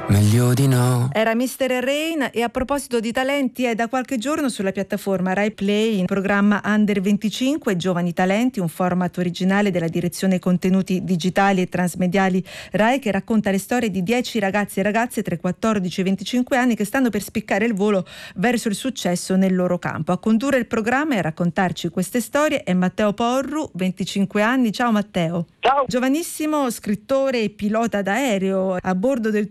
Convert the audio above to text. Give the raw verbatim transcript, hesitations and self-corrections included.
Meglio di no. Era mister Rain. E a proposito di talenti, è da qualche giorno sulla piattaforma Rai Play il programma Under venticinque Giovani Talenti, un format originale della direzione contenuti digitali e transmediali Rai, che racconta le storie di dieci ragazzi e ragazze tra i quattordici e i venticinque anni che stanno per spiccare il volo verso il successo nel loro campo. A condurre il programma e a raccontarci queste storie è Matteo Porru, venticinque anni. Ciao Matteo. Ciao. Giovanissimo scrittore e pilota d'aereo, a bordo del